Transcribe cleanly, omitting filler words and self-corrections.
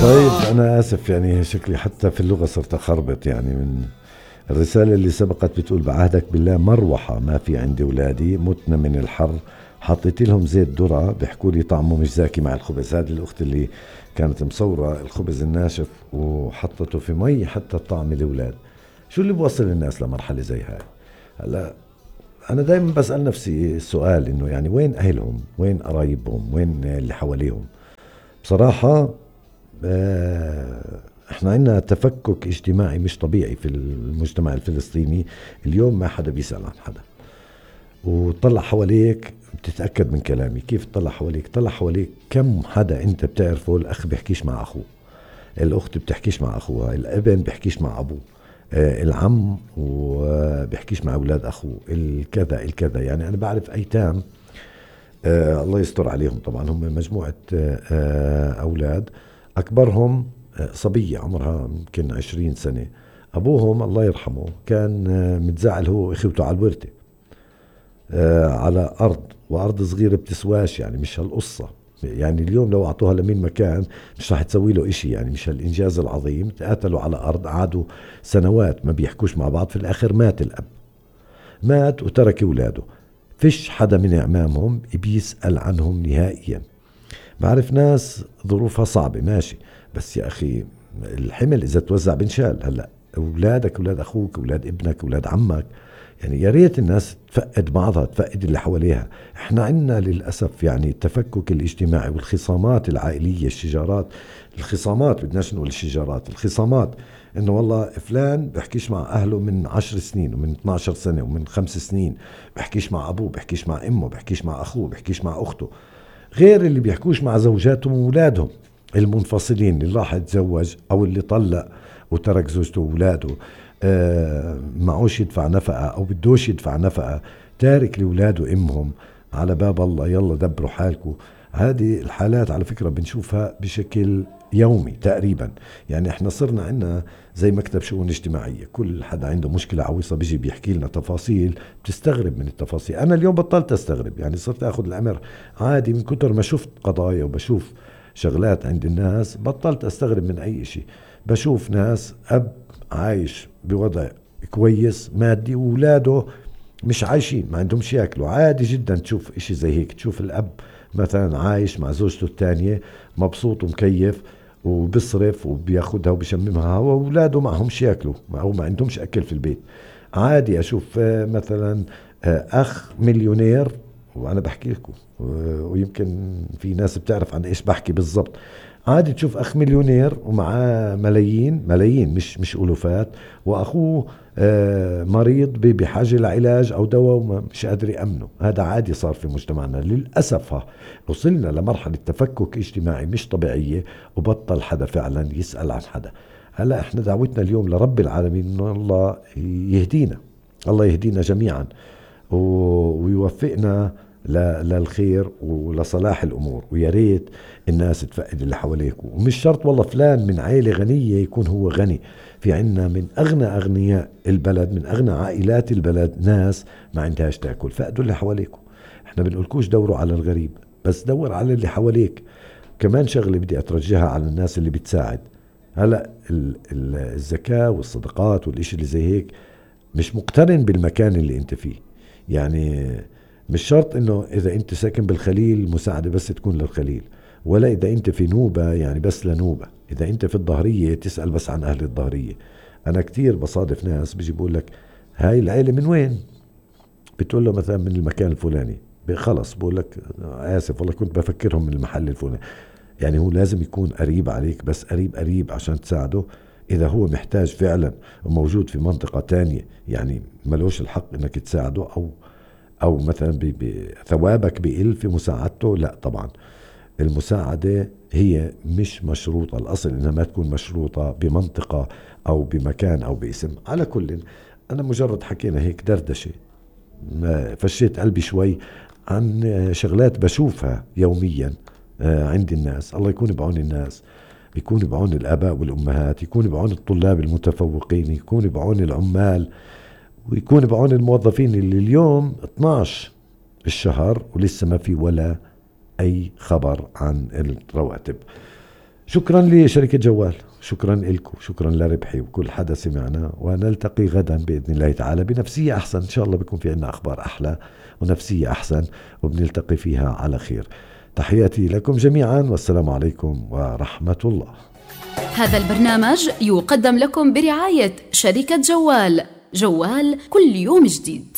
طيب أنا آسف، يعني شكلي حتى في اللغة صرت أخربط. يعني من الرسالة اللي سبقت بتقول: بعهدك بالله مروحة ما في عندي ولادي متنا من الحر، حطيت لهم زيت ذرة بيحكوا لي طعمه مش زاكي مع الخبز. هذه الأخت اللي كانت مصورة الخبز الناشف وحطته في مي حتى الطعم الأولاد. شو اللي بوصل الناس لمرحلة زي هاي؟ هلا أنا دايما بسأل نفسي السؤال إنه يعني وين أهلهم، وين قرايبهم، وين اللي حواليهم؟ بصراحة احنا عندنا تفكك اجتماعي مش طبيعي في المجتمع الفلسطيني. اليوم ما حدا بيسأل عن حدا، وطلع حواليك بتتأكد من كلامي. كيف تطلع حواليك؟ طلع حواليك كم حدا انت بتعرفه. الأخ بيحكيش مع أخوه، الأخت بتحكيش مع أخوها، الابن بيحكيش مع أبوه، العم وبيحكيش مع أولاد أخوه، الكذا الكذا. يعني أنا بعرف أيتام، الله يستر عليهم طبعا. هم مجموعة أولاد، أكبرهم صبية عمرها يمكن 20 سنة. أبوهم الله يرحمه كان متزعل هو وإخوته على الورثة، على أرض، وأرض صغيرة بتسواش، يعني مش هالقصة. يعني اليوم لو أعطوها لمين مكان مش راح تسوي له إشي، يعني مش هالإنجاز العظيم. تقاتلوا على أرض، قعدوا سنوات ما بيحكوش مع بعض. في الآخر مات الأب، مات وترك أولاده. فيش حدا من إعمامهم بيسأل عنهم نهائيا. بعرف ناس ظروفها صعبة ماشي، بس يا أخي الحمل إذا توزع بنشال. هلأ أولادك، أولاد أخوك، أولاد ابنك، أولاد عمك، يعني يا ريت الناس تفقد بعضها، تفقد اللي حواليها. احنا عندنا للأسف يعني التفكك الاجتماعي والخصامات العائلية، الشجارات، الخصامات، بدناش نقول الشجارات، الخصامات. انه والله فلان بحكيش مع اهله من 10 سنين ومن 12 سنة ومن 5 سنين، بحكيش مع ابوه، بحكيش مع امه، بحكيش مع اخوه، بحكيش مع اخته. غير اللي بيحكوش مع زوجاتهم وولادهم المنفصلين، اللي راح يتزوج او اللي طلق وترك زوجته وولاده، معوش يدفع نفقة او بدوش يدفع نفقة، تارك لولاده امهم على باب الله، يلا دبروا حالكم. هذه الحالات على فكرة بنشوفها بشكل يومي تقريبا. يعني احنا صرنا عندنا زي مكتب شؤون اجتماعية، كل حدا عنده مشكلة عويصة بيجي بيحكي لنا تفاصيل، بتستغرب من التفاصيل. انا اليوم بطلت استغرب، يعني صرت اخذ الامر عادي. من كتر ما شفت قضايا وبشوف شغلات عند الناس بطلت استغرب من اي شيء. بشوف ناس اب عايش بوضع كويس مادي وولاده مش عايشين، ما عندهمش ياكلوا. عادي جدا تشوف اشي زي هيك، تشوف الاب مثلا عايش مع زوجته الثانية مبسوط ومكيف وبصرف وبياخدها وبشممها، واولاده معهمش ياكلوا او ما عندهمش اكل في البيت. عادي اشوف مثلا اخ مليونير، وانا بحكي لكم ويمكن في ناس بتعرف عن ايش بحكي بالضبط. عادي تشوف اخ مليونير ومعاه ملايين ملايين، مش الوفات، واخوه مريض بحاجة لعلاج او دواء ومش قادر يأمنه. هذا عادي صار في مجتمعنا للأسف. وصلنا لمرحلة تفكك اجتماعي مش طبيعية، وبطل حدا فعلا يسأل عن حدا. هلا احنا دعوتنا اليوم لرب العالمين انه الله يهدينا، الله يهدينا جميعا ويوفقنا للخير ولصلاح الأمور. ويا ريت الناس تفقد اللي حواليك. ومش شرط والله فلان من عائلة غنية يكون هو غني. في عنا من أغنى أغنياء البلد، من أغنى عائلات البلد، ناس ما عندهاش تأكل. فقدوا اللي حواليكم. احنا بنقولكوش دوروا على الغريب، بس دور على اللي حواليك. كمان شغلة بدي أترجيها على الناس اللي بتساعد. هلأ الزكاة والصدقات والإشي اللي زي هيك مش مقترن بالمكان اللي انت فيه. يعني مش شرط انه اذا انت ساكن بالخليل المساعدة بس تكون للخليل، ولا اذا انت في نوبة يعني بس لنوبة. اذا انت في الظهرية تسأل بس عن اهل الظهرية. انا كتير بصادف ناس بيجي بقول لك هاي العيلة من وين؟ بتقول له مثلا من المكان الفلاني، خلص بقول لك اسف والله كنت بفكرهم من المحل الفلاني. يعني هو لازم يكون قريب عليك، بس قريب قريب عشان تساعده. إذا هو محتاج فعلا وموجود في منطقة تانية، يعني ملوش الحق إنك تساعده، أو مثلا ثوابك بيقل في مساعدته. لا طبعا، المساعدة هي مش مشروطة. الأصل إنها ما تكون مشروطة بمنطقة أو بمكان أو باسم. على كل، أنا مجرد حكينا هيك دردشة، فشيت قلبي شوي عن شغلات بشوفها يوميا عند الناس. الله يكون بعون الناس، يكون بعون الآباء والأمهات، يكون بعون الطلاب المتفوقين، يكون بعون العمال، ويكون بعون الموظفين اللي اليوم 12 الشهر ولسه ما في ولا أي خبر عن الرواتب. شكرا لشركة جوال، شكرا لكم، شكرا لربحي وكل حدا سمعنا، ونلتقي غدا بإذن الله تعالى بنفسية أحسن. إن شاء الله بيكون في عنا أخبار أحلى ونفسية أحسن، وبنلتقي فيها على خير. تحياتي لكم جميعا، والسلام عليكم ورحمة الله. هذا البرنامج يقدم لكم برعاية شركة جوال، جوال كل يوم جديد.